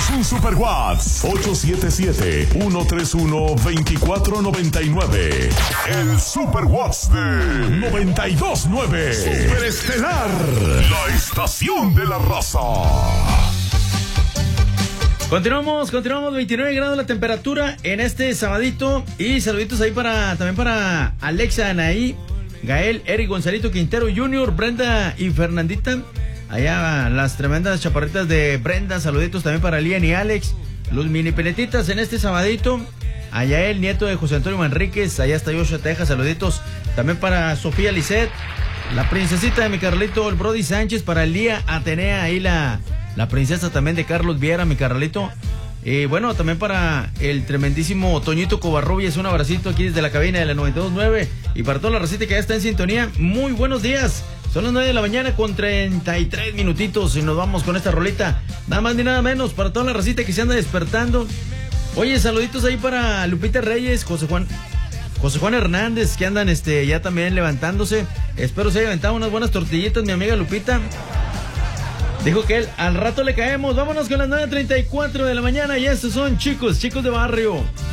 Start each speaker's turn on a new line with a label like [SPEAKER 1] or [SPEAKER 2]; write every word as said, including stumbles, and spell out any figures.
[SPEAKER 1] un super WhatsApp. ocho siete siete, uno tres uno, dos cuatro nueve nueve. El super WhatsApp de noventa y dos nueve. Superestelar, la estación de la raza.
[SPEAKER 2] Continuamos, continuamos, veintinueve grados la temperatura en este sabadito. Y saluditos ahí para, también para Alexa, Anaí, Gael, Eric, Gonzalito, Quintero Junior, Brenda y Fernandita. Allá las tremendas chaparritas de Brenda, saluditos también para Lian y Alex. Los mini peletitas en este sabadito. Allá el nieto de José Antonio Manríquez, allá está Joshua Texas, saluditos. También para Sofía Lisset, la princesita de mi Carlito, el Brody Sánchez, para Lía Atenea, ahí la... La princesa también de Carlos Viera, mi Carlito. Y bueno, también para el tremendísimo Toñito Covarrubias, un abracito aquí desde la cabina de la noventa y dos nueve. Y para toda la racita que ya está en sintonía, muy buenos días. Son las nueve de la mañana con treinta y tres minutitos y nos vamos con esta rolita. Nada más ni nada menos para toda la racita que se anda despertando. Oye, saluditos ahí para Lupita Reyes, José Juan... José Juan Hernández, que andan este ya también levantándose. Espero se haya aventado unas buenas tortillitas, mi amiga Lupita. Dijo que él, al rato le caemos. Vámonos con las nueve treinta y cuatro de la mañana. Y estos son chicos, chicos de barrio.